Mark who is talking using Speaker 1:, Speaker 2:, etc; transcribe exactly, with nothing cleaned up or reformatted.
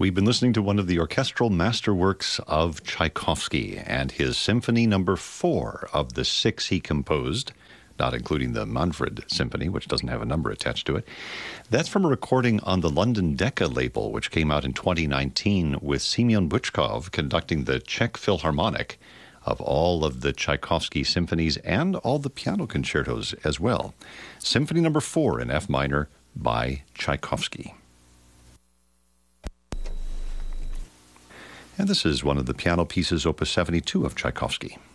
Speaker 1: We've been listening to one of the orchestral masterworks of Tchaikovsky and his Symphony Number Four of the six he composed, not including the Manfred Symphony, which doesn't have a number attached to it. That's from a recording on the London Decca label, which came out in twenty nineteen with Semyon Bychkov conducting the Czech Philharmonic of all of the Tchaikovsky symphonies and all the piano concertos as well. Symphony Number Four in F minor by Tchaikovsky. And this is one of the piano pieces, Opus seventy-two of Tchaikovsky.